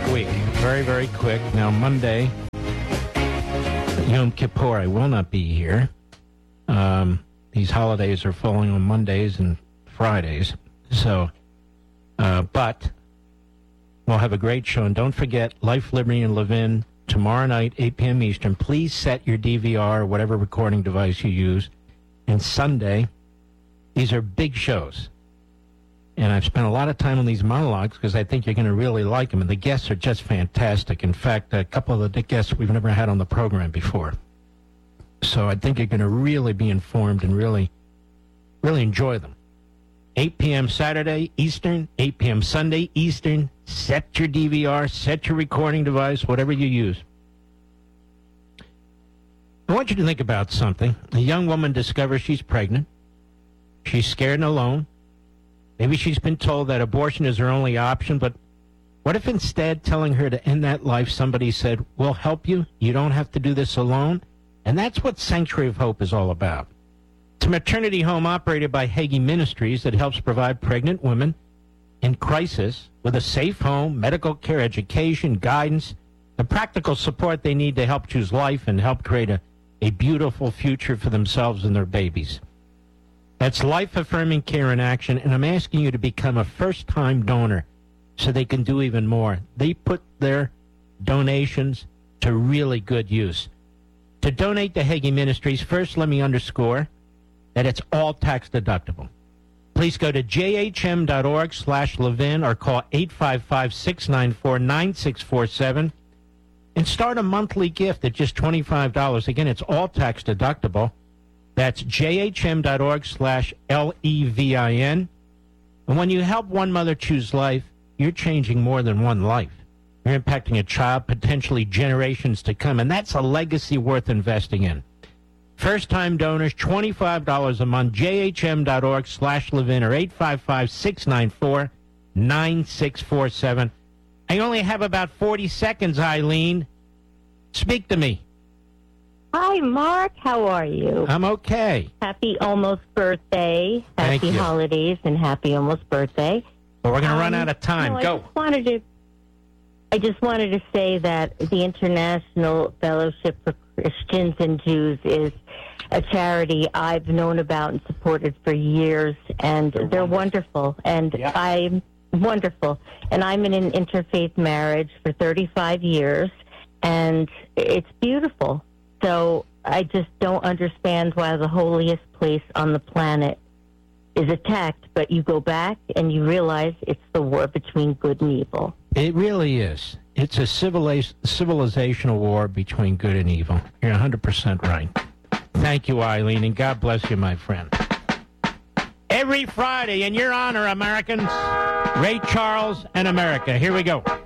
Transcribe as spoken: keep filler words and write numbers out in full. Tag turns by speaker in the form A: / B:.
A: week. Very, very quick. Now, Monday, Yom Kippur, I will not be here. Um, these holidays are falling on Mondays and Fridays. So, uh, but we'll have a great show. And don't forget, Life, Liberty, and Levin, tomorrow night, eight p.m. Eastern. Please set your D V R or whatever recording device you use. And Sunday, these are big shows. And I've spent a lot of time on these monologues because I think you're going to really like them. And the guests are just fantastic. In fact, a couple of the guests we've never had on the program before. So I think you're going to really be informed and really, really enjoy them. eight p.m. Saturday Eastern, eight p.m. Sunday Eastern. Set your D V R, set your recording device, whatever you use. I want you to think about something. A young woman discovers she's pregnant. She's scared and alone. Maybe she's been told that abortion is her only option, but what if instead telling her to end that life, somebody said, we'll help you, you don't have to do this alone? And that's what Sanctuary of Hope is all about. It's a maternity home operated by Hagee Ministries that helps provide pregnant women in crisis with a safe home, medical care, education, guidance, the practical support they need to help choose life and help create a, a beautiful future for themselves and their babies. That's life-affirming care in action, and I'm asking you to become a first-time donor so they can do even more. They put their donations to really good use. To donate to Hagee Ministries, first let me underscore that it's all tax-deductible. Please go to jhm.org slash Levin or call eight five five, six nine four, nine six four seven and start a monthly gift at just twenty-five dollars. Again, it's all tax-deductible. That's jhm.org slash L-E-V-I-N. And when you help one mother choose life, you're changing more than one life. You're impacting a child, potentially generations to come, and that's a legacy worth investing in. First-time donors, twenty-five dollars a month, jhm.org slash Levin or eight five five, six nine four, nine six four seven. I only have about forty seconds, Eileen. Speak to me.
B: Hi, Mark. How are you?
A: I'm okay.
B: Happy almost birthday.
A: Thank
B: Happy
A: you.
B: holidays and happy almost birthday.
A: Well, we're going to
B: um,
A: run out of time.
B: No,
A: Go.
B: I just wanted to. I just wanted to say that the International Fellowship for Christians and Jews is a charity I've known about and supported for years, and they're, they're wonderful. And
A: Yeah.
B: I'm wonderful. And I'm in an interfaith marriage for thirty-five years, and it's beautiful. So I just don't understand why the holiest place on the planet is attacked, but you go back and you realize it's the war between good and evil.
A: It really is. It's a civiliz- civilizational war between good and evil. You're one hundred percent right. Thank you, Eileen, and God bless you, my friend. Every Friday, in your honor, Americans, Ray Charles and America. Here we go.